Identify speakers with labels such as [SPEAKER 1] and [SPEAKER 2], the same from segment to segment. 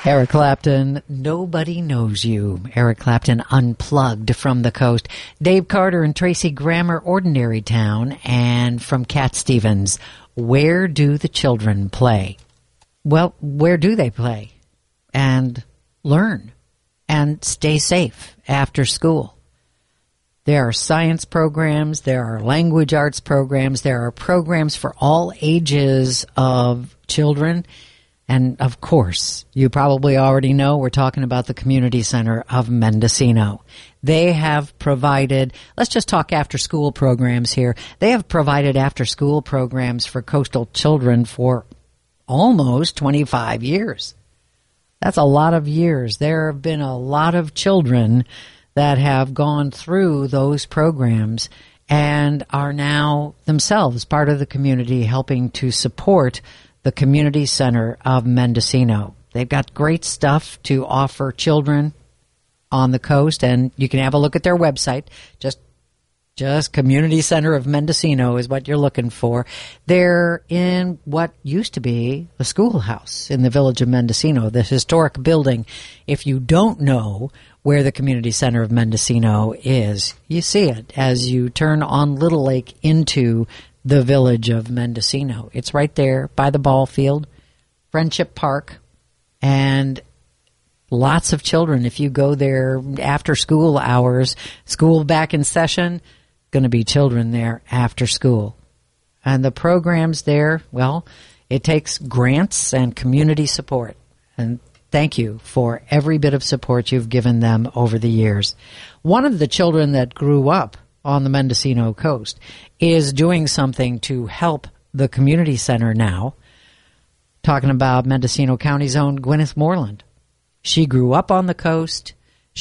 [SPEAKER 1] Eric Clapton, Nobody Knows You. Eric Clapton unplugged from the coast. Dave Carter and Tracy Grammer, Ordinary Town. And from Cat Stevens, Where Do the Children Play? Well, where do they play? And learn. And stay safe after school. There are science programs, there are language arts programs, there are programs for all ages of children. And, of course, you probably already know we're talking about the Community Center of Mendocino. They have provided, let's just talk after-school programs here. They have provided after-school programs for coastal children for almost 25 years. That's a lot of years. There have been a lot of children that have gone through those programs and are now themselves part of the community helping to support the Community Center of Mendocino. They've got great stuff to offer children on the coast, and you can have a look at their website. Just Community Center of Mendocino is what you're looking for. They're in what used to be the schoolhouse in the village of Mendocino, the historic building. If you don't know where the Community Center of Mendocino is, you see it as you turn on Little Lake into the village of Mendocino. It's right there by the ball field, Friendship Park, and lots of children. If you go there after school hours, school back in session, going to be children there after school. And the programs there, well, it takes grants and community support. And thank you for every bit of support you've given them over the years. One of the children that grew up on the Mendocino coast is doing something to help the community center now. Talking about Mendocino County's own Gwyneth Moreland. She grew up on the coast.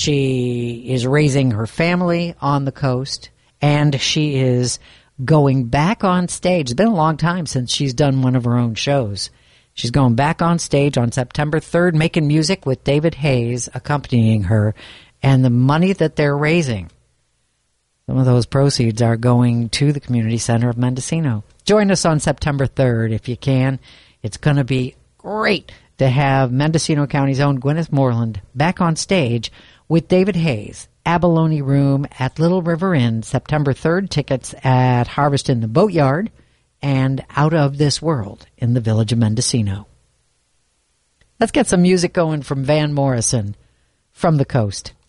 [SPEAKER 1] She is raising her family on the coast. And she is going back on stage. It's been a long time since she's done one of her own shows. She's going back on stage on September 3rd, making music with David Hayes accompanying her. And the money that they're raising, some of those proceeds are going to the Community Center of Mendocino. Join us on September 3rd if you can. It's going to be great to have Mendocino County's own Gwyneth Moreland back on stage with David Hayes. Abalone Room at Little River Inn, September 3rd. Tickets at Harvest in the Boatyard and Out of This World in the village of Mendocino. Let's get some music going from Van Morrison from the coast.